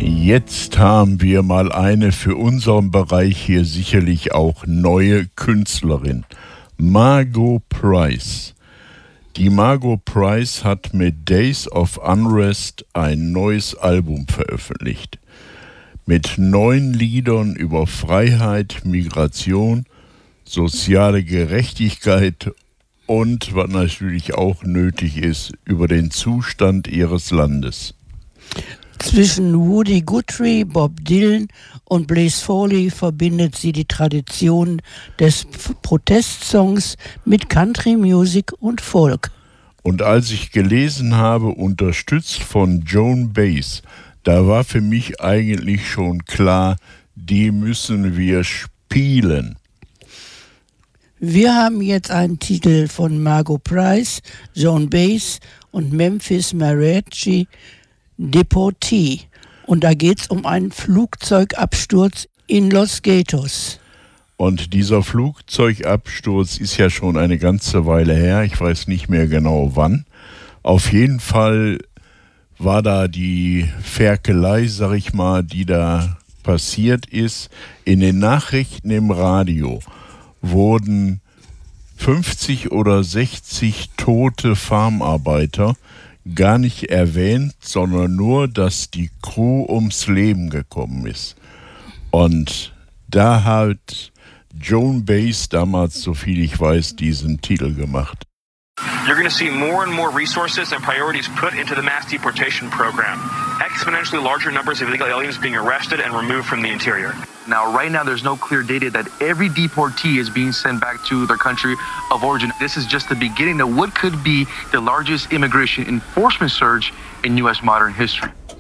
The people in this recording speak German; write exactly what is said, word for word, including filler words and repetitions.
Jetzt haben wir mal eine für unseren Bereich hier sicherlich auch neue Künstlerin, Margo Price. Die Margo Price hat mit Days of Unrest ein neues Album veröffentlicht. Mit neun Liedern über Freiheit, Migration, soziale Gerechtigkeit und, was natürlich auch nötig ist, über den Zustand ihres Landes. Zwischen Woody Guthrie, Bob Dylan und Blaze Foley verbindet sie die Tradition des Protestsongs mit Country Music und Folk. Und als ich gelesen habe, unterstützt von Joan Baez, da war für mich eigentlich schon klar, die müssen wir spielen. Wir haben jetzt einen Titel von Margo Price, Joan Baez und Memphis Mariachi, Deportee. Und da geht es um einen Flugzeugabsturz in Los Gatos. Und dieser Flugzeugabsturz ist ja schon eine ganze Weile her. Ich weiß nicht mehr genau wann. Auf jeden Fall war da die Ferkelei, sag ich mal, die da passiert ist. In den Nachrichten im Radio wurden fünfzig oder sechzig tote Farmarbeiter gar nicht erwähnt, sondern nur, dass die Crew ums Leben gekommen ist. Und da hat Joan Baez damals, so viel ich weiß, diesen Titel gemacht. You're going to see more and more resources and priorities put into the mass deportation program. Exponentially larger numbers of illegal aliens being arrested and removed from the interior. Now, right now, there's no clear data that every deportee is being sent back to their country of origin. This is just the beginning of what could be the largest immigration enforcement surge in U S modern history.